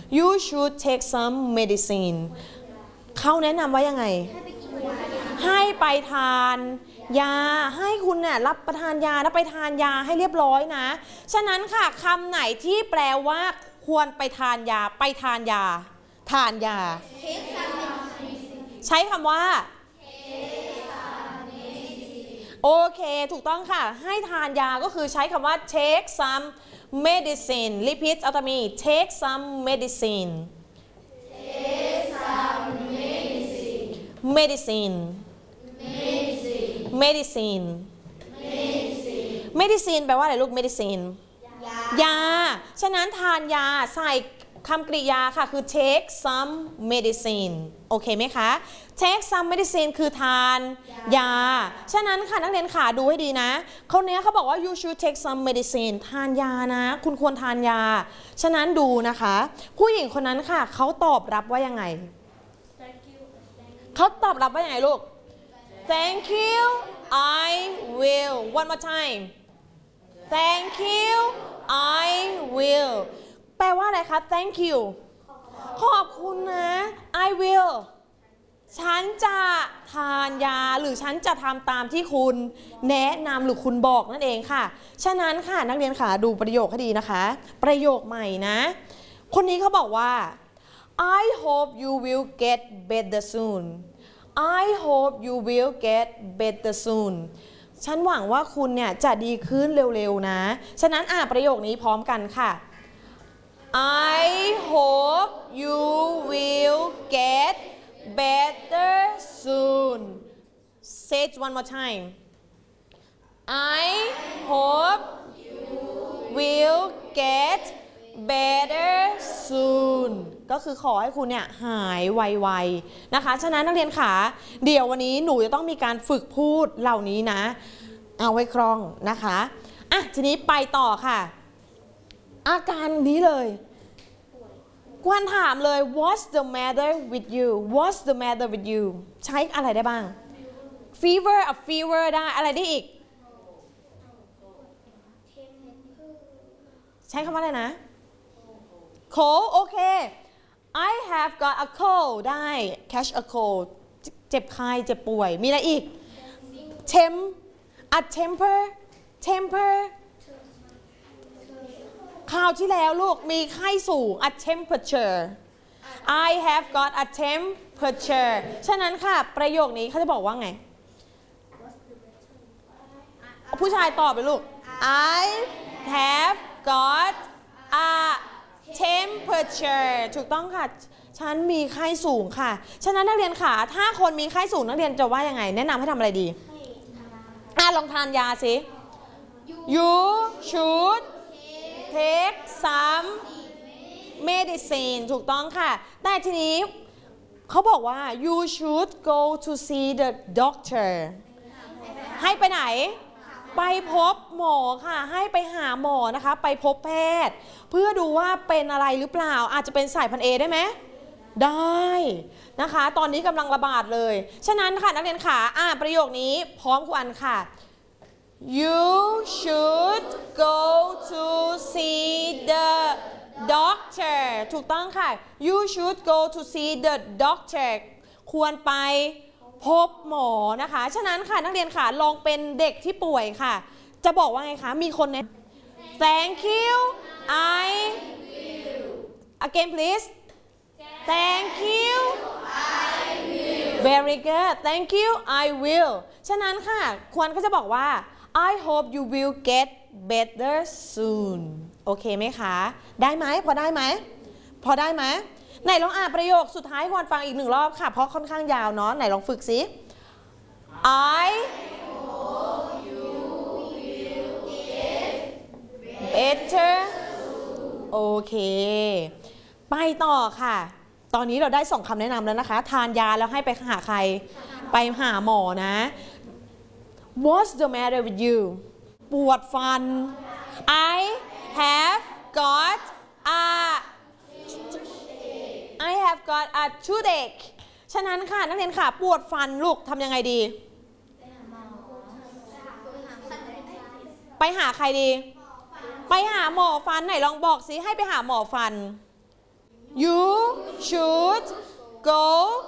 you should take some medicine เขาแนะนำว่ายังไงให้ไปทานยาให้คุณเนี่ยรับประทานยาแล้วไปทานยาให้เรียบร้อยนะฉะนั้นค่ะคำไหนที่แปลว่าควรไปทานยาไปทานยาทานยาใช้คำว่าโอเคถูกต้องค่ะให้ทานยาก็คือใช้คำว่า take some medicine repeat after me take some medicine medicine medicine medicine แปลว่าอะไรลูก medicine ยาฉะนั้นทานยาใส่คำกริยาค่ะคือ take some medicine โอเคไหมคะ take some medicine คือทานยาฉะนั้นค่ะนักเรียนขาดูให้ดีนะเขาเนี้ยเขาบอกว่า you should take some medicine ทานยานะคุณควรทานยาฉะนั้นดูนะคะผู้หญิงคนนั้นค่ะเขาตอบรับว่ายังไงเขาตอบรับว่ายังไงลูก thank you I will one more time thank you I will แปลว่าอะไรคะ thank you ขอบคุณนะ I will ฉันจะทานยาหรือฉันจะทำตามที่คุณแนะนำหรือคุณบอกนั่นเองค่ะฉะนั้นค่ะนักเรียนค่ะดูประโยคให้ดีนะคะประโยคใหม่นะคนนี้เขาบอกว่า I hope you will get better soon I hope you will get better soon ฉันหวังว่าคุณเนี่ยจะดีขึ้นเร็วๆนะฉะนั้นประโยคนี้พร้อมกันค่ะ I hope you will get better soon say it one more time I hope you will get better soon ก็คือขอให้คุณเนี่ยหายไวๆนะคะฉะนั้นนักเรียนขาเดี๋ยววันนี้หนูจะต้องมีการฝึกพูดเหล่านี้นะเอาไว้คล่องนะคะทีนี้ไปต่อค่ะอาการนี้เลยกวนถามเลย what's the matter with you what's the matter with you ใช้อะไรได้บ้าง fever fever ได้อะไรได้อีกใช้คำว่าอะไรนะ cold โอเค I have got a cold ได้ catch a cold เจ็บไข้เจ็บป่วยมีอะไรอีก temper คราวที่แล้วลูกมีไข้สูง a temperature I have got a temperature ฉะนั้นค่ะประโยคนี้เขาจะบอกว่าไงผู้ชายตอบไปลูก I have got a temperature ถูกต้องค่ะฉันมีไข้สูงค่ะฉะนั้นนักเรียนค่ะถ้าคนมีไข้สูงนักเรียนจะว่ายังไงแนะนำให้ทำอะไรดีลองทานยาสิ you should take some medicine ถูกต้องค่ะแต่ทีนี้เขาบอกว่า you should go to see the doctor ให้ไปไหนไปพบหมอค่ะให้ไปหาหมอนะคะไปพบแพทย์เพื่อดูว่าเป็นอะไรหรือเปล่าอาจจะเป็นสายพันธุ์ A ได้ไหมได้นะคะตอนนี้กำลังระบาดเลยฉะนั้นค่ะนักเรียนค่ะประโยคนี้พร้อมกันค่ะ you should go to see the doctor ถูกต้องค่ะ you should go to see the doctor ควรไปพบหมอนะคะฉะนั้นค่ะนักเรียนค่ะลองเป็นเด็กที่ป่วยค่ะจะบอกว่าไงคะมีคนเนี่ย thank you I will again please thank you I will very good thank you I will ฉะนั้นค่ะควรก็จะบอกว่า I hope you will get better soon โอเคไหมคะได้ไหมพอได้ไหมไหนลองประโยคสุดท้ายควรฟังอีกหนึ่งรอบค่ะเพราะค่อนข้างยาวเนาะไหนลองฝึกสิ I hope you will get better โอเคไปต่อค่ะตอนนี้เราได้2คำแนะนำแล้วนะคะทานยาแล้วให้ไปหาใครไปหาหมอนะ What's the matter with you ปวดฟัน I have got a toothache ฉะนั้นค่ะนักเรียนค่ะปวดฟันลูกทำยังไงดีไปหาใครดีไปหาหมอฟันไหนลองบอกสิให้ไปหาหมอฟัน You should go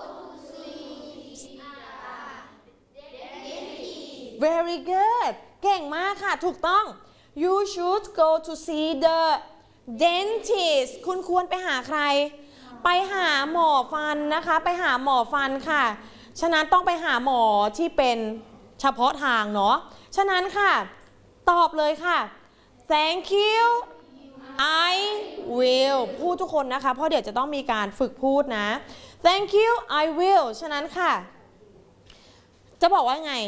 very good เก่งมากค่ะถูกต้อง you should go to see the dentist คุณควรไปหาใครไปหาหมอฟันนะคะไปหาหมอฟันค่ะฉะนั้นต้องไปหาหมอที่เป็นเฉพาะทางเนาะฉะนั้นค่ะตอบเลยค่ะ thank you I will พูดทุกคนนะคะเพราะเดี๋ยวจะต้องมีการฝึกพูดนะ thank you I will ฉะนั้นค่ะจะบอกว่าไง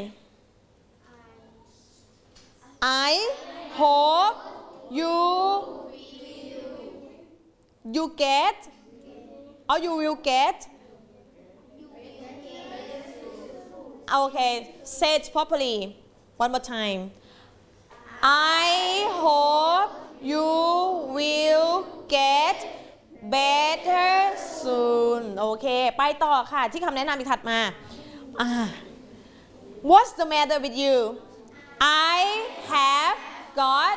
I hope you get or you will get okay say it properly one more time I hope you will get better soon โอเคไปต่อค่ะที่คำแนะนำอีกถัดมาWhat's the matter with you I have got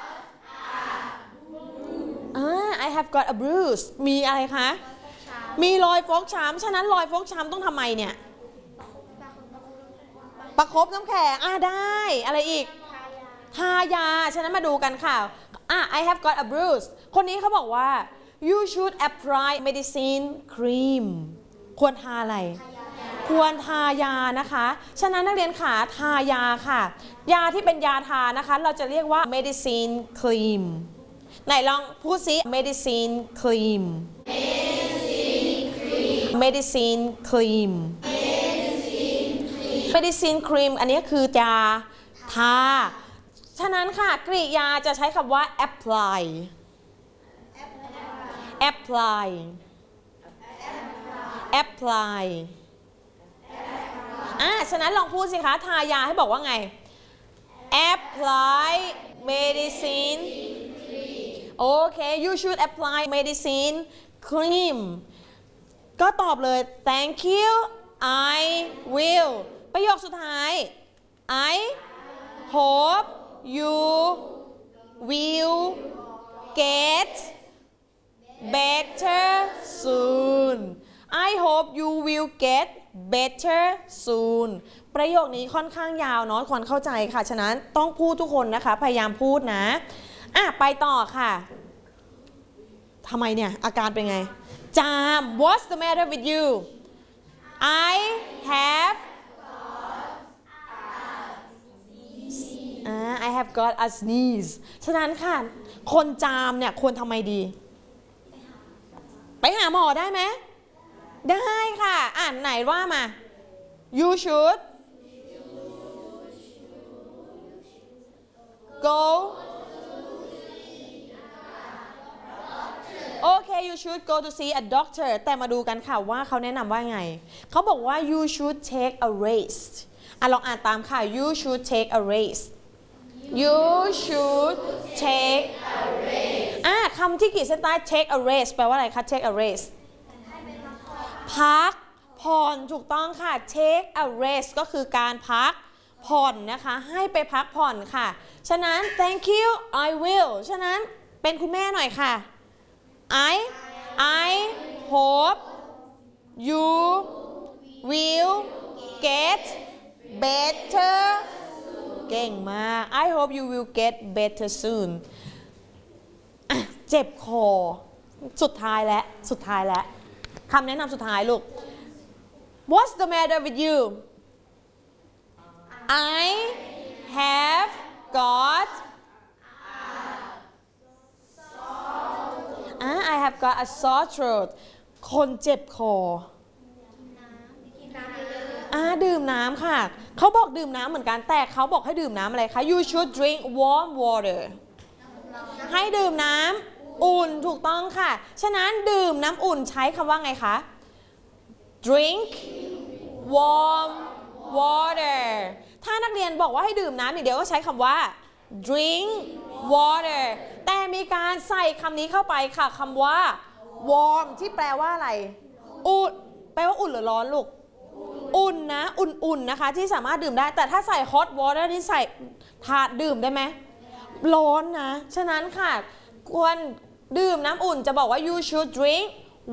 I have got a bruise มีอะไรคะมีรอยฟกช้ำฉะนั้นรอยฟกช้ำต้องทำไมเนี่ยประคบน้ำแข็งได้อะไรอีกทายาฉะนั้นมาดูกันค่ะI have got a bruise คนนี้เขาบอกว่า you should apply medicine cream ควรทาอะไรควรทายานะคะฉะนั้นนักเรียนขาทายาค่ะยาที่เป็นยาทานะคะเราจะเรียกว่า medicine cream ไหนลองพูดซิ medicine cream medicine cream medicine cream อันนี้คือยาทาฉะนั้นค่ะกริยาจะใช้คำว่า apply apply apply ฉะนั้นลองพูดสิคะทายาให้บอกว่าไง apply medicine โอเค you should apply medicine cream ก็ตอบเลย thank you I will ประโยคสุดท้าย I hope you will get better soon I hope you will get better soon ประโยคนี้ค่อนข้างยาวเนาะควรเข้าใจค่ะฉะนั้นต้องพูดทุกคนนะคะพยายามพูดนะไปต่อค่ะทำไมเนี่ยอาการเป็นไงจาม What's the matter with you I have I have got a sneeze ฉะนั้นค่ะคนจามเนี่ยควรทำไมดีไปหาหมอได้ไหมได้ค่ะไหนว่ามา you should go okay you should go to see a doctor แต่มาดูกันค่ะว่าเขาแนะนำว่าไงเขาบอกว่า you should take a rest ลองอ่านตามค่ะ you should take a rest you should take a rest คำที่ขีดเส้นใต้ take a rest แปลว่าอะไรคะ take a rest พักผ่อนถูกต้องค่ะ take a rest ก็คือการพักผ่อนนะคะให้ไปพักผ่อนค่ะฉะนั้น thank you I will ฉะนั้นเป็นคุณแม่หน่อยค่ะ I hope you will get better เก่งมาก I hope you will get better soon เจ็บคอสุดท้ายแล้วคำแนะนำสุดท้ายลูก What's the matter with you I have got I have got a sore throat คนเจ็บคอดื่มน้ำค่ะเขาบอกดื่มน้ำเหมือนกันแต่เขาบอกให้ดื่มน้ำอะไรคะ You should drink warm water ให้ดื่มน้ำอุ่นถูกต้องค่ะฉะนั้นดื่มน้ำอุ่นใช้คำว่าไงคะ Drink warm water ถ้านักเรียนบอกว่าให้ดื่มน้ำอย่างเดียวก็ใช้คำว่า drink water แต่มีการใส่คำนี้เข้าไปค่ะคำว่า warm ที่แปลว่าอะไรอุ่นแปลว่าอุ่นหรือร้อนลูกอุ่นนะอุ่นๆนะคะที่สามารถดื่มได้แต่ถ้าใส่ hot water นี่ใส่ถาดดื่มได้ไหมร้อนนะฉะนั้นค่ะควรดื่มน้ำอุ่นจะบอกว่า you should drink